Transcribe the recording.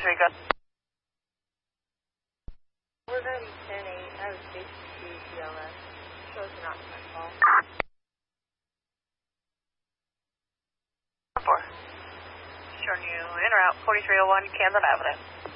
go. We're going to be 10-8. I was 52 GLS. So it's not my fault. 4. Showing you in route 4301 Camden Avenue.